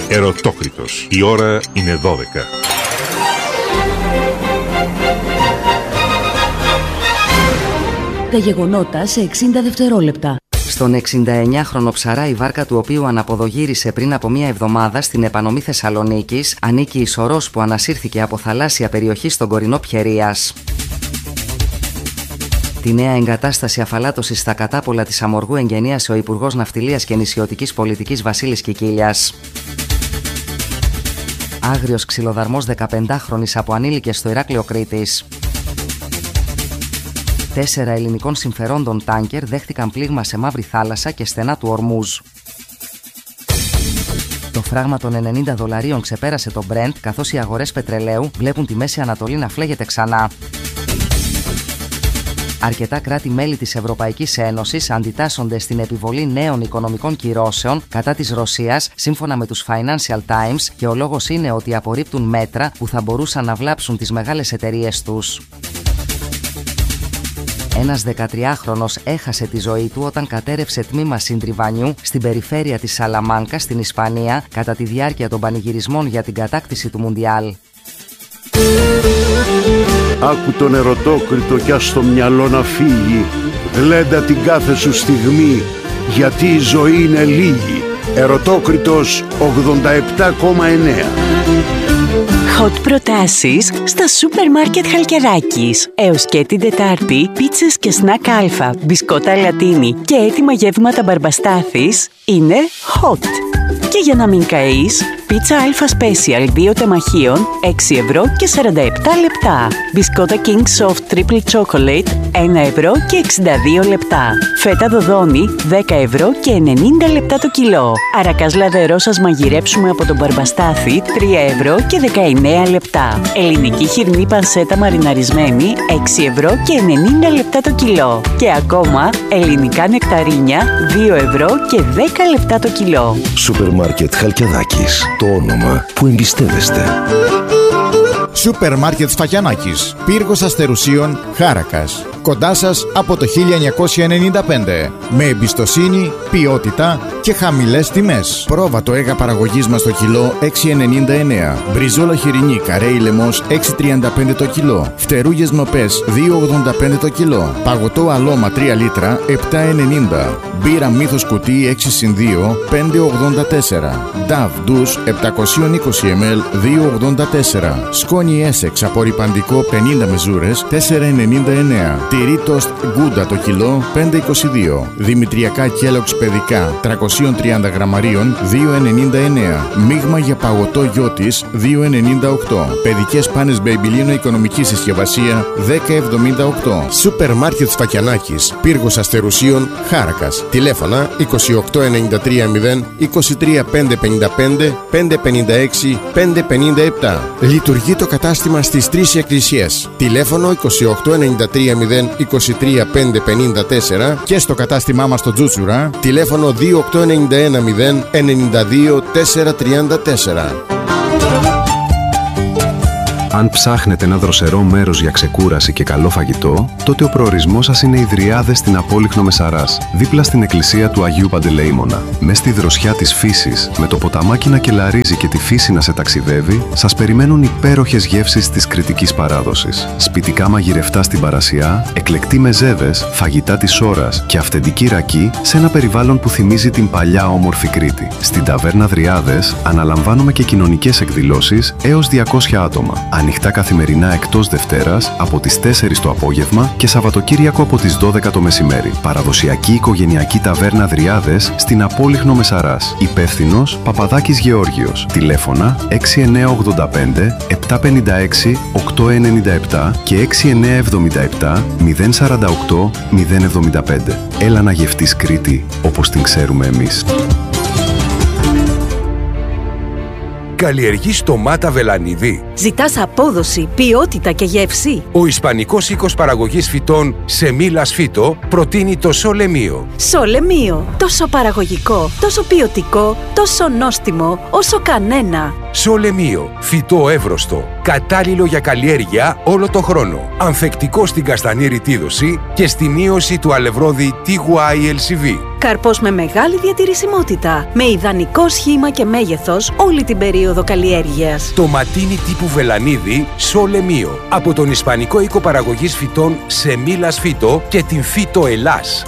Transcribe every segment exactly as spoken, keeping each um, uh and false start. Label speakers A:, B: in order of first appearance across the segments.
A: Ερωτόκριτος. Η ώρα είναι δώδεκα.
B: Τα γεγονότα σε εξήντα δευτερόλεπτα.
C: Στον εξηνταεννιάχρονο ψαρά, η βάρκα του οποίου αναποδογύρισε πριν από μία εβδομάδα στην επανομή Θεσσαλονίκης, ανήκει η σωρός που ανασύρθηκε από θαλάσσια περιοχή στον Κορινό Πιερίας. Τη νέα εγκατάσταση αφαλάτωσης στα κατάπολα της Αμοργού εγγενίασε ο Υπουργός Ναυτιλίας και Νησιωτικής Πολιτικής Βασίλης Κικίλιας. Άγριος ξυλοδαρμός δεκαπεντάχρονης από ανήλικες στο Ηράκλειο Κρήτης. Τέσσερα ελληνικών συμφερόντων τάνκερ δέχτηκαν πλήγμα σε Μαύρη Θάλασσα και στενά του Ορμούζ. Το φράγμα των ενενήντα δολαρίων ξεπέρασε το Brent, καθώς οι αγορές πετρελαίου βλέπουν τη Μέση Ανατολή να φλέγεται ξανά. Αρκετά κράτη-μέλη της Ευρωπαϊκής Ένωσης αντιτάσσονται στην επιβολή νέων οικονομικών κυρώσεων κατά της Ρωσίας, σύμφωνα με τους Financial Times, και ο λόγος είναι ότι απορρίπτουν μέτρα που θα μπορούσαν να βλάψουν τις μεγάλες εταιρείες τους. Ένας δεκατριάχρονος έχασε τη ζωή του όταν κατέρευσε τμήμα συντριβανιού στην περιφέρεια της Σαλαμάνκα στην Ισπανία κατά τη διάρκεια των πανηγυρισμών για την κατάκτηση του Μουντιάλ.
D: Άκου τον ερωτόκριτο κι ας το μυαλό να φύγει. Γλέντα την κάθε σου στιγμή, γιατί η ζωή είναι λίγη. Ερωτόκριτος ογδόντα επτά κόμμα εννέα.
E: Hot προτάσεις στα σούπερ μάρκετ Χαλκιδάκης. Έως και την Τετάρτη, πίτσες και σνακ αλφα, μπισκότα λατίνι και έτοιμα γεύματα μπαρμπαστάθης είναι hot. Και για να μην καείς, πίτσα αλφα special δύο τεμαχίων, έξι ευρώ και σαράντα επτά λεπτά. Μπισκότα King Soft Triple Chocolate, ένα ευρώ και εξήντα δύο λεπτά. Φέτα δοδόνι, δέκα ευρώ και ενενήντα λεπτά το κιλό. Αρακάς λαδερό σας μαγειρέψουμε από τον μπαρμπαστάθη, τρία ευρώ και δεκαεννέα λεπτά. Ελληνική χοιρινή πανσέτα μαριναρισμένη, έξι ευρώ και ενενήντα λεπτά το κιλό. Και ακόμα, ελληνικά νεκταρίνια, δύο ευρώ και δέκα λεπτά το κιλό.
F: Σούπερ μάρκετ Χαλκιδάκης. Το όνομα που εμπιστεύεστε.
G: Σούπερ μάρκετ Σφακιανάκης. Πύργος Αστερουσίων, Χάρακας. Κοντά σας από το χίλια εννιακόσια ενενήντα πέντε. Με εμπιστοσύνη, ποιότητα και χαμηλές τιμές. Πρόβατο έγα παραγωγής μας το κιλό έξι ενενήντα εννέα. Μπριζόλα χοιρινή καρέι λαιμός έξι τριάντα πέντε το κιλό. Φτερούγες νοπές δύο ογδόντα πέντε το κιλό. Παγωτό αλόμα τρία λίτρα επτά ενενήντα. Μπύρα μύθος κουτί έξι συν δύο πέντε ογδόντα τέσσερα. Νταβ ντους επτακόσια είκοσι μιλιλίτρα δύο ογδόντα τέσσερα. Σκόνη Έσεξ απορρυπαντικό πενήντα μεζούρες τέσσερα ενενήντα εννέα. Τυρί τοστ Γκούντα το κιλό πέντε είκοσι δύο. Δημητριακά Κέλοξ παιδικά τριακόσια τριάντα γραμμαρίων δύο ενενήντα εννέα. Μείγμα για παγωτό Γιώτης δύο ενενήντα οκτώ. Παιδικές πάνες Μπέιμπιλίνο οικονομική συσκευασία δέκα εβδομήντα οκτώ. Σούπερ μάρκετ Σφακιανάκης. Πύργος Αστερουσίων, Χάρακας. Τηλέφωνα είκοσι οκτώ ενενήντα τρία μηδέν είκοσι τρία πεντακόσια πενήντα πέντε πεντακόσια πενήντα έξι πεντακόσια πενήντα επτά. Λειτουργεί το κατάστημα στις τρεις εκκλησίες. Τηλέφωνο είκοσι οκτώ ενενήντα τρία μηδέν είκοσι τρία πεντακόσια πενήντα τέσσερα και στο κατάστημά μας στο Τζούτσουρα. Τηλέφωνο δύο οκτώ ενενήντα ένα μηδέν ενενήντα δύο τετρακόσια τριάντα τέσσερα.
H: Αν ψάχνετε ένα δροσερό μέρος για ξεκούραση και καλό φαγητό, τότε ο προορισμός σας είναι οι Δριάδες στην Απόλιχνο Μεσαράς, δίπλα στην εκκλησία του Αγίου Παντελεήμονα. Μες στη δροσιά της φύσης, με το ποταμάκι να κελαρίζει και τη φύση να σε ταξιδεύει, σας περιμένουν υπέροχες γεύσεις της κρητικής παράδοσης. Σπιτικά μαγειρευτά στην Παρασιά, εκλεκτοί μεζέδες, φαγητά της ώρας και αυθεντική ρακή σε ένα περιβάλλον που θυμίζει την παλιά όμορφη Κρήτη. Στην ταβέρνα Δριάδες αναλαμβάνουμε και κοινωνικές εκδηλώσεις έως διακόσια άτομα. Ανοιχτά καθημερινά εκτός Δευτέρας από τις τέσσερις το απόγευμα και Σαββατοκύριακο από τις δώδεκα το μεσημέρι. Παραδοσιακή οικογενειακή ταβέρνα Δριάδες στην Απόλιχνο Μεσαράς. Υπεύθυνος Παπαδάκης Γεώργιος. Τηλέφωνα έξι εννιά ογδόντα πέντε επτακόσια πενήντα έξι οκτακόσια ενενήντα επτά και έξι εννιά εβδομήντα επτά μηδέν σαράντα οκτώ μηδέν εβδομήντα πέντε. Έλα να γευτείς Κρήτη όπως την ξέρουμε εμείς.
I: Καλλιεργείς ντομάτα Βελανίδη?
J: Ζητάς απόδοση, ποιότητα και γεύση?
I: Ο Ισπανικός οίκος παραγωγής φυτών Σεμίλας Φύτο προτείνει το Σολεμίο.
J: Σολεμίο. Τόσο παραγωγικό, τόσο ποιοτικό, τόσο νόστιμο, όσο κανένα.
I: Σολεμίο. Φυτό εύρωστο. κατάλληλο για καλλιέργεια όλο το χρόνο, ανθεκτικό στην καστανή ρητίδωση και στη μείωση του αλευρώδη τι γουάι ελ σι βι.
J: Καρπός με μεγάλη διατηρησιμότητα, με ιδανικό σχήμα και μέγεθος όλη την περίοδο καλλιέργειας.
I: Το ματίνι τύπου βελανίδι Sole Mio από τον Ισπανικό οίκο παραγωγής φυτών Semillas Phyto και την Phyto Ελλάς.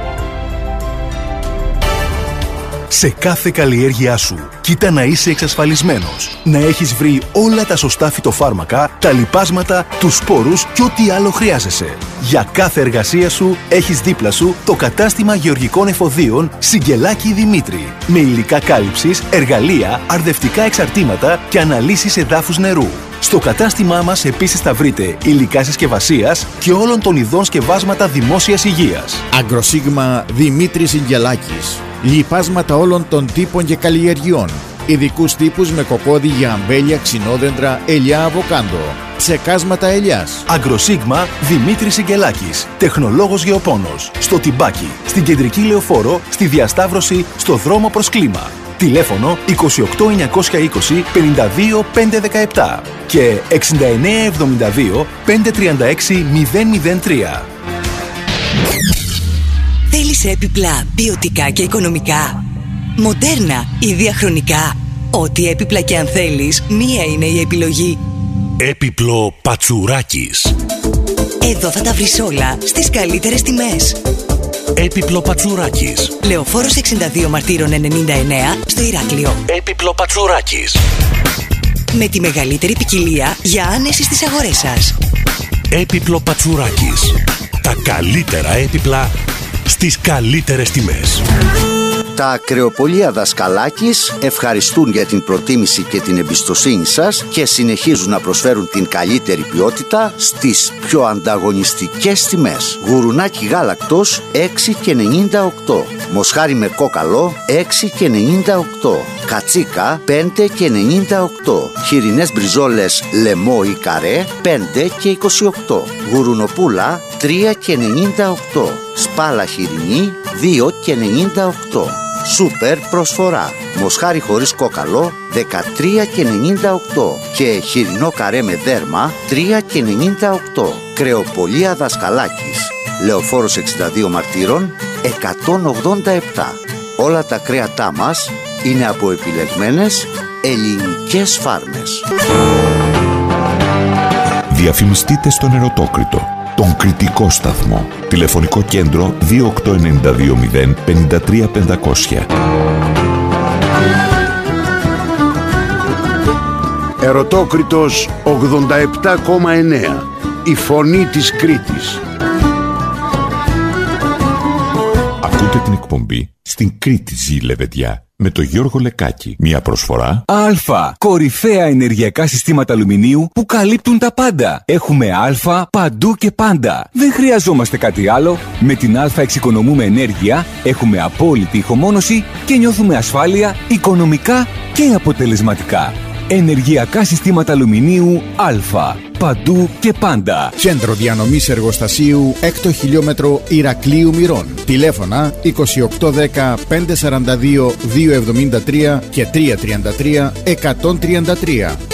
K: Σε κάθε καλλιέργειά σου, κοίτα να είσαι εξασφαλισμένος. Να έχεις βρει όλα τα σωστά φυτοφάρμακα, τα λιπάσματα, τους σπόρους και ό,τι άλλο χρειάζεσαι. Για κάθε εργασία σου, έχεις δίπλα σου το κατάστημα γεωργικών εφοδίων Σιγκελάκη Δημήτρη. Με υλικά κάλυψης, εργαλεία, αρδευτικά εξαρτήματα και αναλύσεις εδάφους νερού. Στο κατάστημά μας επίσης θα βρείτε υλικά συσκευασίας και όλων των ειδών σκευάσματα δημόσιας υγείας.
G: Αγκροσίγμα Δημήτρη Σιγκελάκης. Λιπάσματα όλων των τύπων και καλλιεργειών. Ειδικούς τύπους με κοκόδι για αμπέλια, ξινόδεντρα, ελιά, αβοκάντο. Ψεκάσματα ελιάς.
K: Αγκροσίγμα Δημήτρη Σιγκελάκης. Τεχνολόγος γεωπόνος. Στο Τιμπάκι, στην Κεντρική Λεωφόρο, στη Διασταύρωση, στο δρόμο προς Κλίμα. Τηλέφωνο είκοσι οκτώ εννιακόσια είκοσι πενήντα δύο πεντακόσια δεκαεπτά και εξήντα εννέα εβδομήντα δύο πεντακόσια τριάντα έξι μηδέν μηδέν τρία.
L: Θέλεις έπιπλα ποιοτικά και οικονομικά, μοντέρνα ή διαχρονικά? Ό,τι έπιπλα και αν θέλεις, μία είναι η επιλογή.
F: Έπιπλο Πατσουράκης.
L: Εδώ θα τα βρεις όλα στις καλύτερες τιμές.
F: Έπιπλο Πατσουράκης.
L: Λεωφόρος εξήντα δύο Μαρτύρων ενενήντα εννέα στο Ηράκλειο.
F: Έπιπλο Πατσουράκης.
L: Με τη μεγαλύτερη ποικιλία για άνεση στις αγορές σας.
F: Έπιπλο Πατσουράκης. Τα καλύτερα έπιπλα στις καλύτερες τιμές.
M: Τα κρεοπολία Δασκαλάκης ευχαριστούν για την προτίμηση και την εμπιστοσύνη σας και συνεχίζουν να προσφέρουν την καλύτερη ποιότητα στις πιο ανταγωνιστικές τιμές. Γουρουνάκι γάλακτος έξι και ενενήντα οκτώ, μοσχάρι με κόκαλο έξι και ενενήντα οκτώ, κατσίκα πέντε και ενενήντα οκτώ, χοιρινές μπριζόλες λεμό ή καρέ πέντε και είκοσι οκτώ, γουρουνοπούλα τρία και ενενήντα οκτώ, σπάλα χοιρινή δύο και ενενήντα οκτώ. Σούπερ προσφορά. Μοσχάρι χωρίς κόκαλο δεκατρία και ενενήντα οκτώ και χοιρινό καρέ με δέρμα τρία και ενενήντα οκτώ. Κρεοπολία Δασκαλάκης, Λεωφόρος εξήντα δύο Μαρτύρων εκατόν ογδόντα επτά. Όλα τα κρέατά μας είναι από επιλεγμένες ελληνικές φάρμες.
A: Διαφημιστείτε στον Ερωτόκριτο, τον κριτικό σταθμό. Τηλεφωνικό κέντρο δύο οκτώ εννιά δύο μηδέν πέντε τρία πεντακόσια.
D: Ερωτόκριτος ογδόντα επτά κόμμα εννέα. Η φωνή της Κρήτης.
A: Ακούτε την εκπομπή «Στην Κρήτη ζει η λεβεδιά» με τον Γιώργο Λεκάκη. Μια προσφορά
I: Α. Κορυφαία ενεργειακά συστήματα αλουμινίου που καλύπτουν τα πάντα. Έχουμε Α παντού και πάντα. Δεν χρειαζόμαστε κάτι άλλο. Με την Α εξοικονομούμε ενέργεια, έχουμε απόλυτη ηχομόνωση και νιώθουμε ασφάλεια οικονομικά και αποτελεσματικά. Ενεργειακά συστήματα αλουμινίου Α. Παντού και πάντα.
G: Κέντρο διανομής εργοστασίου έκτο χιλιόμετρο Ηρακλείου Μυρών. Τηλέφωνα είκοσι οκτώ δέκα πεντακόσια σαράντα δύο διακόσια εβδομήντα τρία και τριακόσια τριάντα τρία εκατόν τριάντα τρία.